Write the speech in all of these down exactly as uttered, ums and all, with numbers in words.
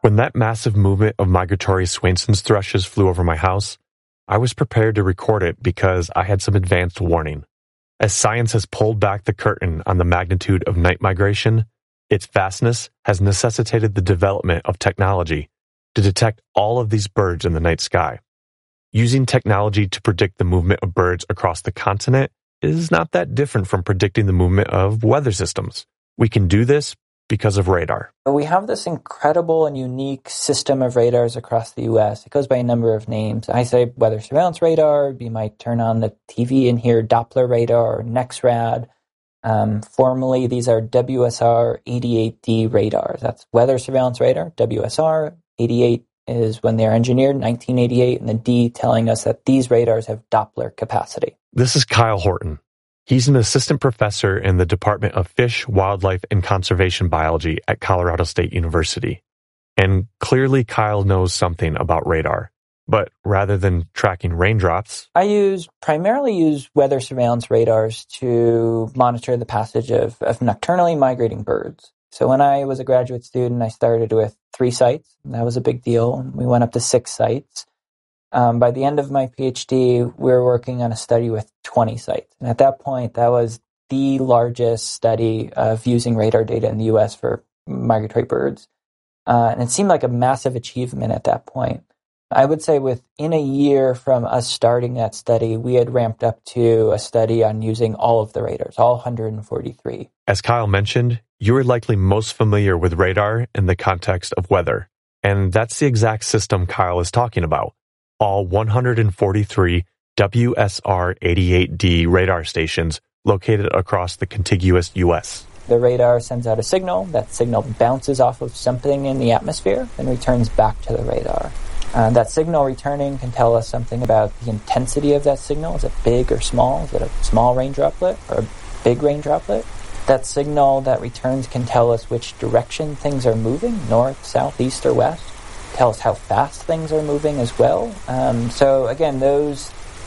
When that massive movement of migratory Swainson's thrushes flew over my house, I was prepared to record it because I had some advanced warning. As science has pulled back the curtain on the magnitude of night migration, its vastness has necessitated the development of technology to detect all of these birds in the night sky. Using technology to predict the movement of birds across the continent is not that different from predicting the movement of weather systems. We can do this because of radar. We have this incredible and unique system of radars across the U S. It goes by a number of names. I say weather surveillance radar. You might turn on the T V and hear Doppler radar or NEXRAD. Um, formally, these are W S R eighty-eight D radars. That's weather surveillance radar, W S R. eighty-eight is when they're engineered, nineteen eighty-eight, and the D telling us that these radars have Doppler capacity. This is Kyle Horton. He's an assistant professor in the Department of Fish, Wildlife, and Conservation Biology at Colorado State University. And clearly Kyle knows something about radar. But rather than tracking raindrops, I use primarily use weather surveillance radars to monitor the passage of, of nocturnally migrating birds. So when I was a graduate student, I started with three sites. That was a big deal. We went up to six sites. Um, by the end of my PhD, we were working on a study with twenty sites. And at that point, that was the largest study of using radar data in the U S for migratory birds. Uh, and it seemed like a massive achievement at that point. I would say within a year from us starting that study, we had ramped up to a study on using all of the radars, all one hundred forty-three. As Kyle mentioned, you are likely most familiar with radar in the context of weather. And that's the exact system Kyle is talking about. All one hundred forty-three W S R eighty-eight D radar stations located across the contiguous U S. The radar sends out a signal. That signal bounces off of something in the atmosphere and returns back to the radar. Uh, that signal returning can tell us something about the intensity of that signal. Is it big or small? Is it a small rain droplet or a big rain droplet? That signal that returns can tell us which direction things are moving, north, south, east, or west. Tell us how fast things are moving as well. Um, so again, those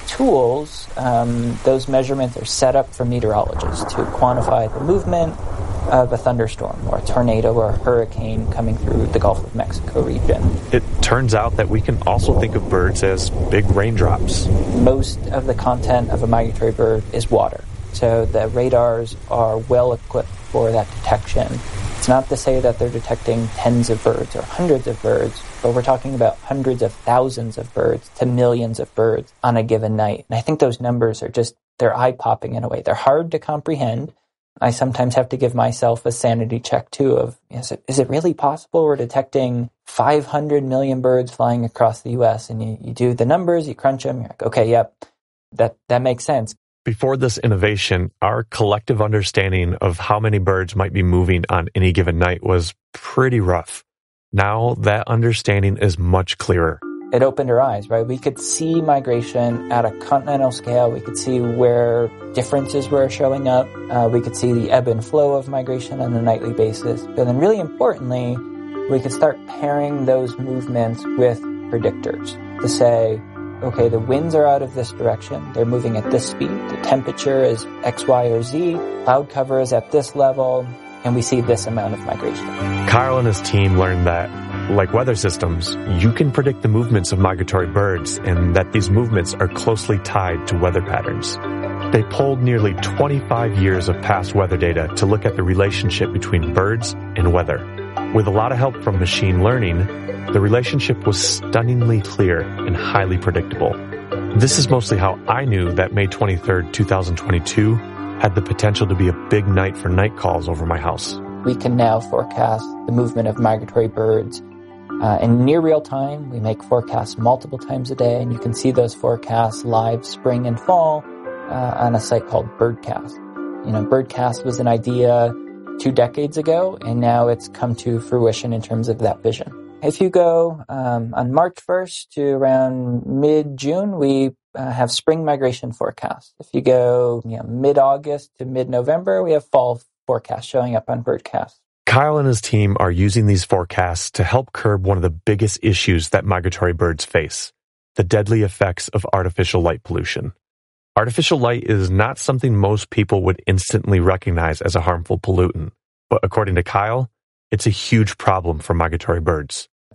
tools, um, those measurements are set up for meteorologists to quantify the movement of a thunderstorm or a tornado or a hurricane coming through the Gulf of Mexico region. It turns out that we can also think of birds as big raindrops. Most of the content of a migratory bird is water. So the radars are well equipped for that detection. It's not to say that they're detecting tens of birds or hundreds of birds, but we're talking about hundreds of thousands of birds to millions of birds on a given night. And I think those numbers are just, they're eye-popping in a way. They're hard to comprehend. I sometimes have to give myself a sanity check, too, of, is it, is it really possible we're detecting five hundred million birds flying across the U S? And you, you do the numbers, you crunch them, you're like, okay, yep, that, that makes sense. Before this innovation, our collective understanding of how many birds might be moving on any given night was pretty rough. Now that understanding is much clearer. It opened our eyes, right? We could see migration at a continental scale. We could see where differences were showing up. Uh, we could see the ebb and flow of migration on a nightly basis. But then really importantly, we could start pairing those movements with predictors to say, okay, the winds are out of this direction. They're moving at this speed. The temperature is X, Y, or Z. Cloud cover is at this level. And we see this amount of migration. Kyle and his team learned that, like weather systems, you can predict the movements of migratory birds and that these movements are closely tied to weather patterns. They pulled nearly twenty-five years of past weather data to look at the relationship between birds and weather. With a lot of help from machine learning, the relationship was stunningly clear and highly predictable. This is mostly how I knew that May twenty-third, twenty twenty-two had the potential to be a big night for night calls over my house. We can now forecast the movement of migratory birds uh, in near real time. We make forecasts multiple times a day, and you can see those forecasts live spring and fall uh, on a site called Birdcast. You know, Birdcast was an idea two decades ago, and now it's come to fruition in terms of that vision. If you go um, on March first to around mid-June, we uh, have spring migration forecasts. If you go you know, mid-August to mid-November, we have fall forecasts showing up on Birdcast. Kyle and his team are using these forecasts to help curb one of the biggest issues that migratory birds face, the deadly effects of artificial light pollution. Artificial light is not something most people would instantly recognize as a harmful pollutant, but according to Kyle, it's a huge problem for migratory birds.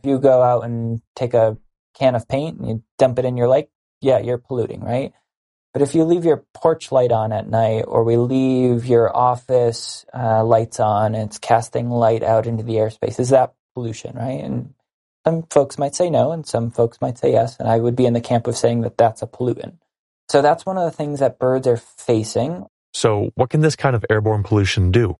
If you go out and take a can of paint and you dump it in your lake, yeah, you're polluting, right? But if you leave your porch light on at night, or we leave your office uh, lights on and it's casting light out into the airspace, is that pollution, right? And some folks might say no, and some folks might say yes, and I would be in the camp of saying that that's a pollutant. So that's one of the things that birds are facing. So what can this kind of airborne pollution do?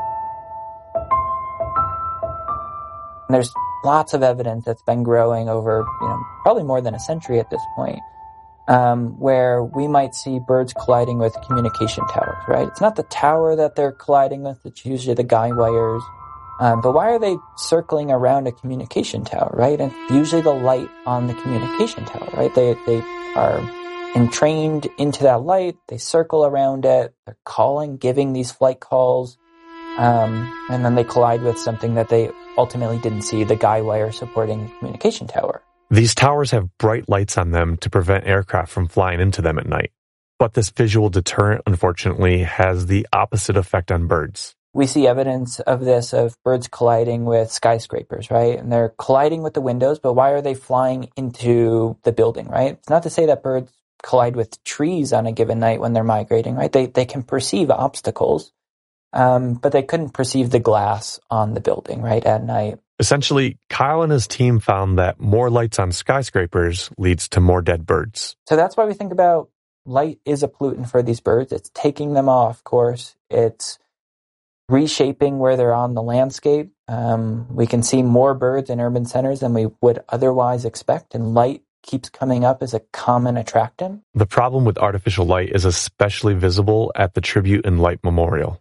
And there's lots of evidence that's been growing over, you know, probably more than a century at this point, um, where we might see birds colliding with communication towers, right? It's not the tower that they're colliding with, it's usually the guy wires. Um, but why are they circling around a communication tower, right? And usually the light on the communication tower, right? They they are entrained into that light, they circle around it, they're calling, giving these flight calls, um, and then they collide with something that they ultimately didn't see, the guy wire supporting the communication tower. These towers have bright lights on them to prevent aircraft from flying into them at night. But this visual deterrent, unfortunately, has the opposite effect on birds. We see evidence of this, of birds colliding with skyscrapers, right? And they're colliding with the windows, but why are they flying into the building, right? It's not to say that birds collide with trees on a given night when they're migrating, right? They they can perceive obstacles, um, but they couldn't perceive the glass on the building, right, at night. Essentially, Kyle and his team found that more lights on skyscrapers leads to more dead birds. So that's why we think about light is a pollutant for these birds. It's taking them off course. It's reshaping where they're on the landscape. Um, we can see more birds in urban centers than we would otherwise expect, and light keeps coming up as a common attractant. The problem with artificial light is especially visible at the Tribute and Light Memorial.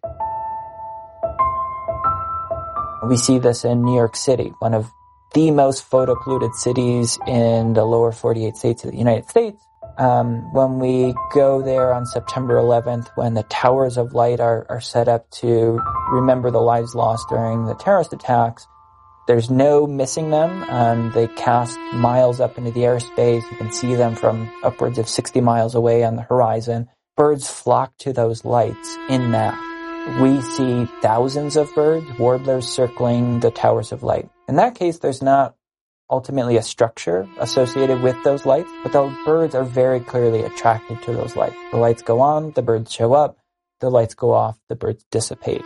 We see this in New York City, one of the most photo-polluted cities in the lower forty-eight states of the United States. Um, when we go there on September eleventh, when the towers of light are, are set up to remember the lives lost during the terrorist attacks, there's no missing them. Um, they cast miles up into the airspace. You can see them from upwards of sixty miles away on the horizon. Birds flock to those lights in mass. We see thousands of birds, warblers circling the towers of light. In that case, there's not ultimately a structure associated with those lights, but the birds are very clearly attracted to those lights. The lights go on, the birds show up. The lights go off, the birds dissipate.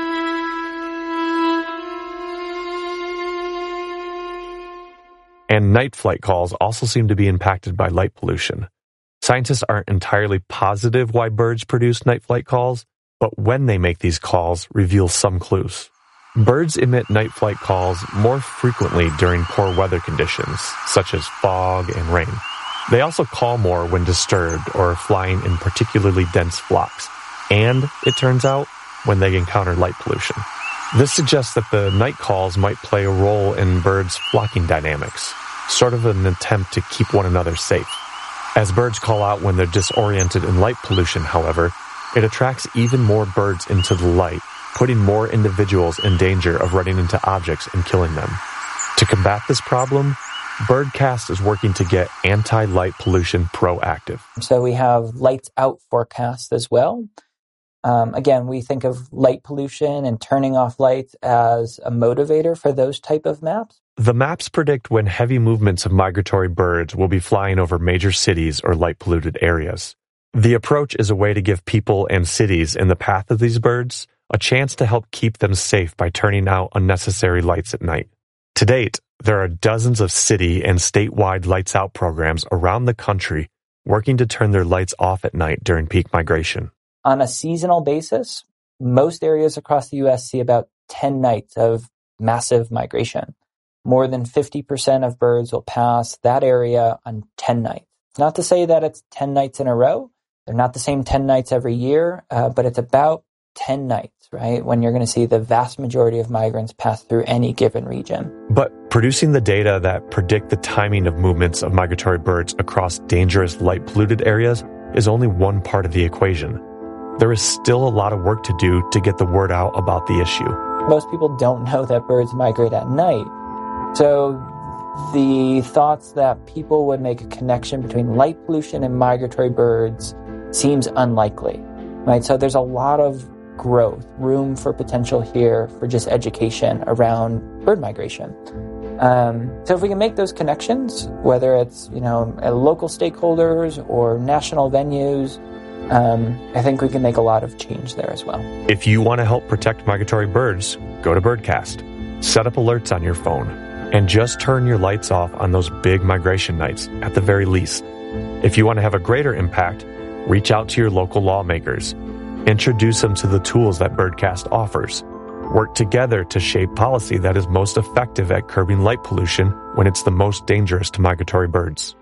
And night flight calls also seem to be impacted by light pollution. Scientists aren't entirely positive why birds produce night flight calls, but when they make these calls, reveal some clues. Birds emit night flight calls more frequently during poor weather conditions, such as fog and rain. They also call more when disturbed or flying in particularly dense flocks, and, it turns out, when they encounter light pollution. This suggests that the night calls might play a role in birds' flocking dynamics, sort of an attempt to keep one another safe. As birds call out when they're disoriented in light pollution, however, it attracts even more birds into the light, putting more individuals in danger of running into objects and killing them. To combat this problem, Birdcast is working to get anti-light pollution proactive. So we have lights out forecasts as well. Um, again, we think of light pollution and turning off lights as a motivator for those type of maps. The maps predict when heavy movements of migratory birds will be flying over major cities or light-polluted areas. The approach is a way to give people and cities in the path of these birds a chance to help keep them safe by turning out unnecessary lights at night. To date, there are dozens of city and statewide lights out programs around the country working to turn their lights off at night during peak migration. On a seasonal basis, most areas across the U S see about ten nights of massive migration. More than fifty percent of birds will pass that area on ten nights. It's not to say that it's ten nights in a row. They're not the same ten nights every year, uh, but it's about ten nights, right, when you're going to see the vast majority of migrants pass through any given region. But producing the data that predict the timing of movements of migratory birds across dangerous light-polluted areas is only one part of the equation. There is still a lot of work to do to get the word out about the issue. Most people don't know that birds migrate at night. So the thoughts that people would make a connection between light pollution and migratory birds seems unlikely, right? So there's a lot of growth, room for potential here for just education around bird migration. Um, so if we can make those connections, whether it's, you know, local stakeholders or national venues, um, I think we can make a lot of change there as well. If you want to help protect migratory birds, go to Birdcast. Set up alerts on your phone and just turn your lights off on those big migration nights at the very least. If you want to have a greater impact, reach out to your local lawmakers. Introduce them to the tools that Birdcast offers. Work together to shape policy that is most effective at curbing light pollution when it's the most dangerous to migratory birds.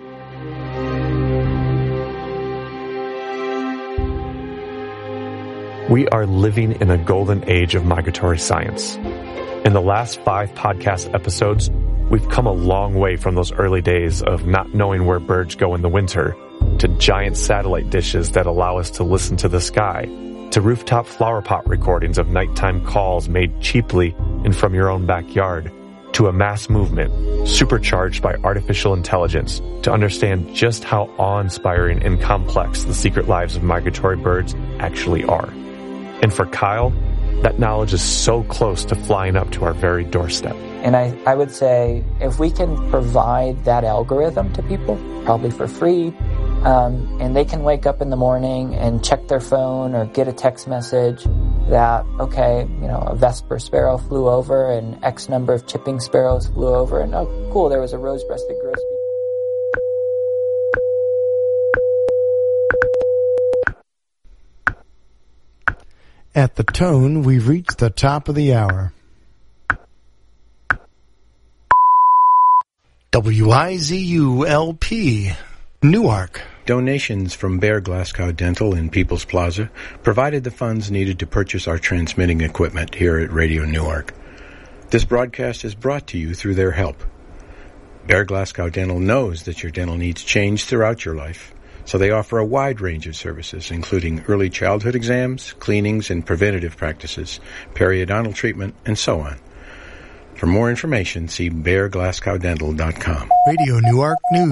We are living in a golden age of migratory science. In the last five podcast episodes, we've come a long way from those early days of not knowing where birds go in the winter, to giant satellite dishes that allow us to listen to the sky, to rooftop flower pot recordings of nighttime calls made cheaply and from your own backyard, to a mass movement supercharged by artificial intelligence to understand just how awe-inspiring and complex the secret lives of migratory birds actually are. And for Kyle, that knowledge is so close to flying up to our very doorstep. And I, I would say if we can provide that algorithm to people, probably for free, um, and they can wake up in the morning and check their phone or get a text message that, okay, you know, a Vesper sparrow flew over and X number of chipping sparrows flew over, and oh, cool, there was a rose-breasted grosbeak. At the tone, we've reached the top of the hour. W I Z U L P, Newark. Donations from Bear Glasgow Dental in People's Plaza provided the funds needed to purchase our transmitting equipment here at Radio Newark. This broadcast is brought to you through their help. Bear Glasgow Dental knows that your dental needs change throughout your life, so they offer a wide range of services, including early childhood exams, cleanings and preventative practices, periodontal treatment, and so on. For more information, see bear glasgow dental dot com. Radio Newark News.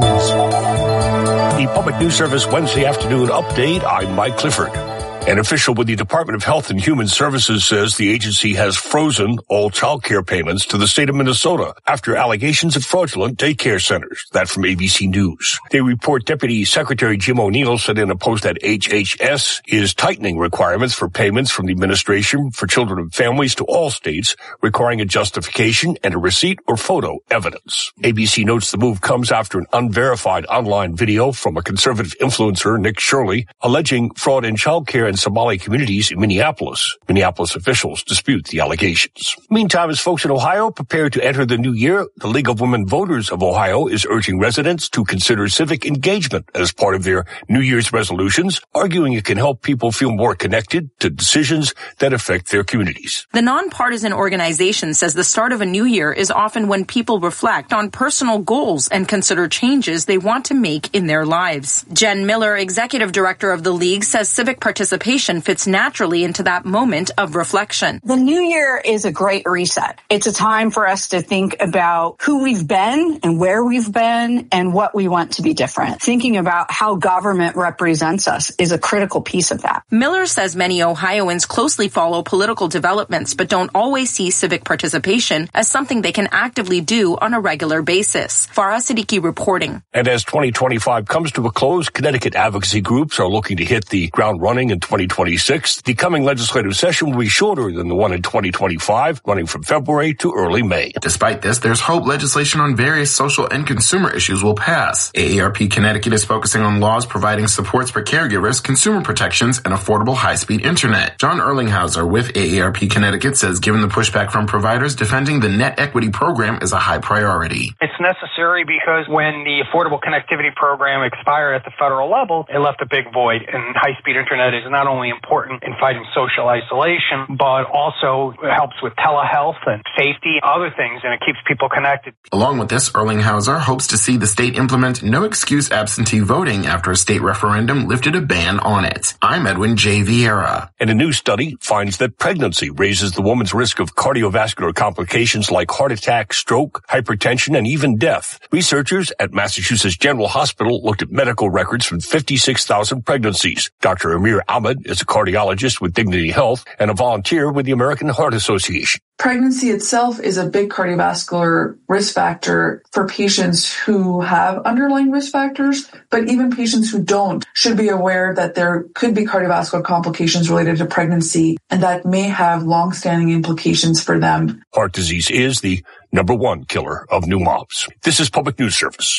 The Public News Service Wednesday afternoon update. I'm Mike Clifford. An official with the Department of Health and Human Services says the agency has frozen all child care payments to the state of Minnesota after allegations of fraudulent daycare centers. That from A B C News. They report Deputy Secretary Jim O'Neill said in a post that H H S is tightening requirements for payments from the Administration for Children and Families to all states, requiring a justification and a receipt or photo evidence. A B C notes the move comes after an unverified online video from a conservative influencer, Nick Shirley, alleging fraud in child care and Somali communities in Minneapolis. Minneapolis officials dispute the allegations. Meantime, as folks in Ohio prepare to enter the new year, the League of Women Voters of Ohio is urging residents to consider civic engagement as part of their New Year's resolutions, arguing it can help people feel more connected to decisions that affect their communities. The nonpartisan organization says the start of a new year is often when people reflect on personal goals and consider changes they want to make in their lives. Jen Miller, executive director of the League, says civic participation fits naturally into that moment of reflection. The new year is a great reset. It's a time for us to think about who we've been and where we've been and what we want to be different. Thinking about how government represents us is a critical piece of that. Miller says many Ohioans closely follow political developments but don't always see civic participation as something they can actively do on a regular basis. Farah Siddiqui reporting. And as twenty twenty-five comes to a close, Connecticut advocacy groups are looking to hit the ground running in twenty twenty-six. The coming legislative session will be shorter than the one in twenty twenty-five, running from February to early May. Despite this, there's hope legislation on various social and consumer issues will pass. A A R P Connecticut is focusing on laws providing supports for caregivers, consumer protections, and affordable high-speed internet. John Erlinghauser with A A R P Connecticut says given the pushback from providers, defending the net equity program is a high priority. It's necessary because when the Affordable Connectivity Program expired at the federal level, it left a big void, and high-speed internet is not only important in fighting social isolation, but also helps with telehealth and safety, other things, and it keeps people connected. Along with this, Erlinghauser hopes to see the state implement no-excuse absentee voting after a state referendum lifted a ban on it. I'm Edwin J. Vieira. And a new study finds that pregnancy raises the woman's risk of cardiovascular complications like heart attack, stroke, hypertension, and even death. Researchers at Massachusetts General Hospital looked at medical records from fifty-six thousand pregnancies. Doctor Amir Al Mohammed is a cardiologist with Dignity Health and a volunteer with the American Heart Association. Pregnancy itself is a big cardiovascular risk factor for patients who have underlying risk factors, but even patients who don't should be aware that there could be cardiovascular complications related to pregnancy, and that may have long-standing implications for them. Heart disease is the number one killer of new moms. This is Public News Service.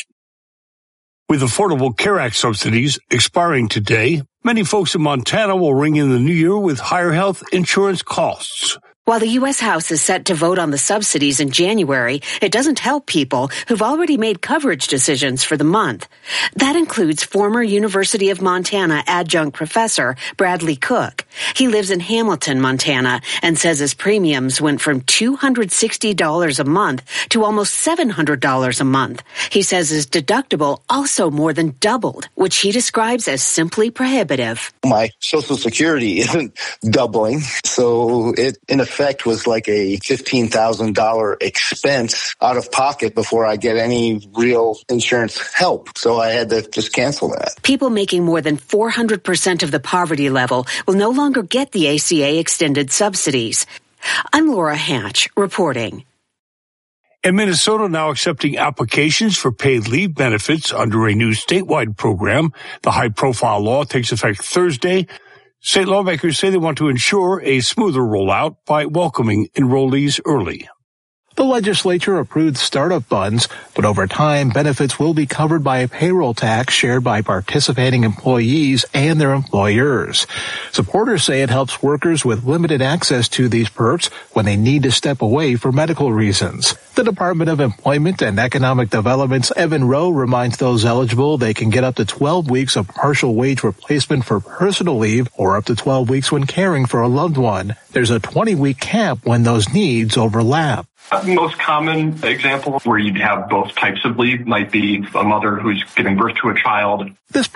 With Affordable Care Act subsidies expiring today, many folks in Montana will ring in the new year with higher health insurance costs. While the U S House is set to vote on the subsidies in January, it doesn't help people who've already made coverage decisions for the month. That includes former University of Montana adjunct professor Bradley Cook. He lives in Hamilton, Montana, and says his premiums went from two hundred sixty dollars a month to almost seven hundred dollars a month. He says his deductible also more than doubled, which he describes as simply prohibitive. My Social Security isn't doubling, so it, in effect, effect was like a fifteen thousand dollars expense out of pocket before I get any real insurance help. So I had to just cancel that. People making more than four hundred percent of the poverty level will no longer get the A C A extended subsidies. I'm Laura Hatch reporting. And Minnesota now accepting applications for paid leave benefits under a new statewide program. The high-profile law takes effect Thursday. State lawmakers say they want to ensure a smoother rollout by welcoming enrollees early. The legislature approved startup funds, but over time, benefits will be covered by a payroll tax shared by participating employees and their employers. Supporters say it helps workers with limited access to these perks when they need to step away for medical reasons. The Department of Employment and Economic Development's Evan Rowe reminds those eligible they can get up to twelve weeks of partial wage replacement for personal leave or up to twelve weeks when caring for a loved one. There's a twenty-week cap when those needs overlap. The most common example where you'd have both types of leave might be a mother who's giving birth to a child. This